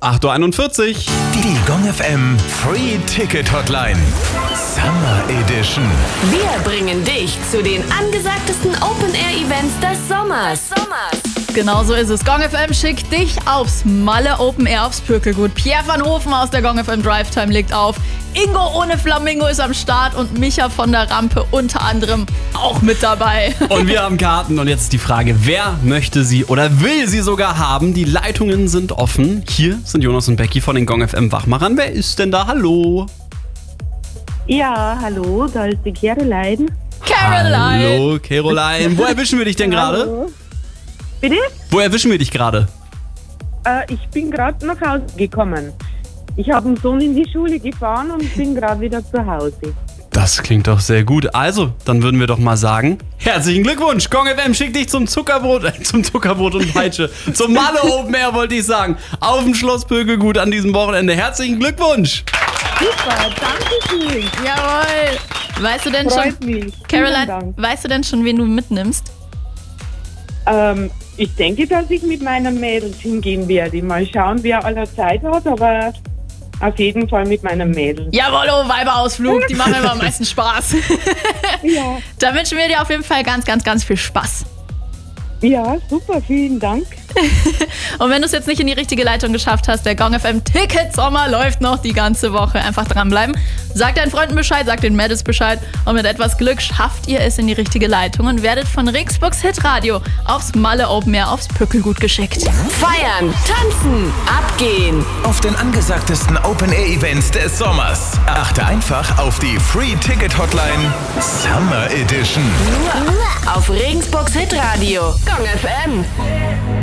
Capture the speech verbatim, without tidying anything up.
acht Uhr einundvierzig. Die Gong F M Free Ticket Hotline. Summer Edition. Wir bringen dich zu den angesagtesten Open-Air-Events des Sommers. Genau so ist es. Gong F M schickt dich aufs Malle Open Air aufs Pürkelgut. Pierre van Hofen aus der Gong F M Drive Time legt auf. Ingo ohne Flamingo ist am Start und Micha von der Rampe unter anderem auch mit dabei. Und wir haben Karten und jetzt die Frage, wer möchte sie oder will sie sogar haben? Die Leitungen sind offen. Hier sind Jonas und Becky von den Gong F M Wachmachern. Wer ist denn da? Hallo. Ja, hallo, da ist die Caroline. Caroline! Hallo, Caroline. Wo erwischen wir dich denn gerade? Hallo. Bitte? Wo erwischen wir dich gerade? Äh, ich bin gerade nach Hause gekommen. Ich habe den Sohn in die Schule gefahren und bin gerade wieder zu Hause. Das klingt doch sehr gut. Also, dann würden wir doch mal sagen, herzlichen Glückwunsch. Gong F M schickt dich zum Zuckerbrot, äh, zum Zuckerbrot und Peitsche. Zum Malle Open Air wollte ich sagen. Auf dem Schloss Pökelgut an diesem Wochenende. Herzlichen Glückwunsch. Super, danke schön. Jawohl! Weißt du denn Freut schon, mich. Vielen Caroline, Dank. weißt du denn schon, wen du mitnimmst? Ähm, ich denke, dass ich mit meinen Mädels hingehen werde. Mal schauen, wer aller Zeit hat, aber auf jeden Fall mit meinen Mädels. Jawohl, oh, Weiberausflug, die machen immer am meisten Spaß. Ja, Da wünschen wir dir auf jeden Fall ganz, ganz, ganz viel Spaß. ja, super, vielen Dank. Und wenn du es jetzt nicht in die richtige Leitung geschafft hast, der Gong F M Ticket Sommer läuft noch die ganze Woche. Einfach dranbleiben. Sag deinen Freunden Bescheid, sag den Mädels Bescheid. Und mit etwas Glück schafft ihr es in die richtige Leitung und werdet von Ringsburgs Hitradio aufs Malle Open Air aufs Pökelgut geschickt. Feiern, tanzen, abgehen. Auf den angesagtesten Open-Air-Events des Sommers. Achte einfach auf die Free Ticket Hotline Summer Edition. Nur auf Regensburgs Hitradio. Gong F M.